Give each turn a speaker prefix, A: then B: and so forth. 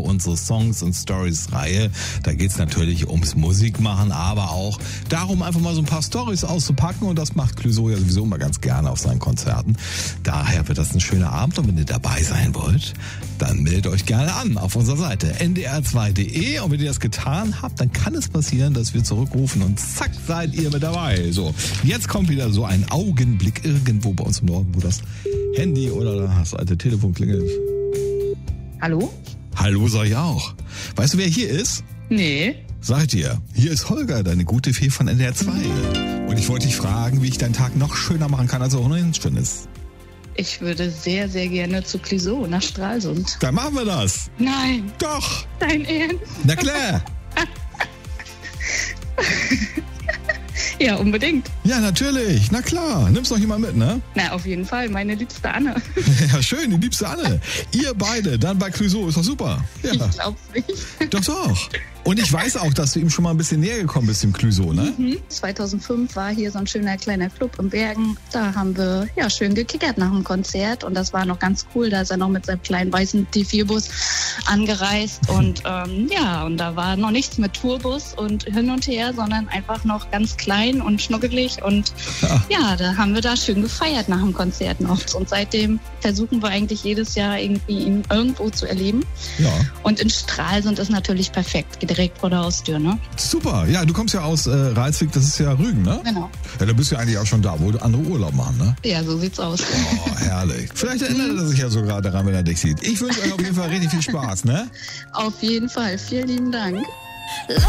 A: für unsere Songs und Stories-Reihe. Da geht's natürlich ums Musikmachen, aber auch darum, einfach mal so ein paar Stories auszupacken. Und das macht Clouseau ja sowieso immer ganz gerne auf seinen Konzerten. Daher wird das ein schöner Abend. Und wenn ihr dabei sein wollt, dann meldet euch gerne an auf unserer Seite ndr2.de. Und wenn ihr das getan habt, dann kann es passieren, dass wir zurückrufen und zack, seid ihr mit dabei. So, jetzt kommt wieder so ein Augenblick irgendwo bei uns im Norden, wo das Handy oder das alte Telefon klingelt.
B: Hallo?
A: Hallo, sag ich auch. Weißt du, wer hier ist?
B: Nee.
A: Sag ich dir, hier ist Holger, deine gute Fee von NDR2. Und ich wollte dich fragen, wie ich deinen Tag noch schöner machen kann, als er ohnehin schon ist.
B: Ich würde sehr, sehr gerne zu Clouseau nach Stralsund.
A: Dann machen wir das.
B: Nein.
A: Doch.
B: Dein Ernst?
A: Na klar.
B: Ja, unbedingt.
A: Ja, natürlich. Na klar. Nimm's doch jemand mit, ne?
B: Na, auf jeden Fall. Meine liebste Anne.
A: Ja, schön, die liebste Anne. Ihr beide, dann bei Clouseau, ist doch super. Ja.
B: Ich glaub's nicht.
A: Doch, doch. Und ich weiß auch, dass du ihm schon mal ein bisschen näher gekommen bist, dem Clouseau, ne?
B: 2005 war hier so ein schöner kleiner Club im Bergen. Da haben wir ja schön gekickert nach dem Konzert und das war noch ganz cool. Da ist er noch mit seinem kleinen weißen T4-Bus angereist und und da war noch nichts mit Tourbus und hin und her, sondern einfach noch ganz klein und schnuckelig und ja, da haben wir da schön gefeiert nach dem Konzert noch. Und seitdem versuchen wir eigentlich jedes Jahr irgendwie ihn irgendwo zu erleben.
A: Ja.
B: Und in Stralsund ist natürlich perfekt. Direkt vor der Haustür, ne?
A: Super. Ja, du kommst ja aus Ralswiek, das ist ja Rügen, ne?
B: Genau.
A: Ja, da bist du ja eigentlich auch schon da, wo andere Urlaub machen, ne?
B: Ja, so sieht's aus.
A: Oh, herrlich. Vielleicht erinnert er sich ja so gerade daran, wenn er dich sieht. Ich wünsche euch auf jeden Fall richtig viel Spaß, ne?
B: Auf jeden Fall. Vielen lieben Dank.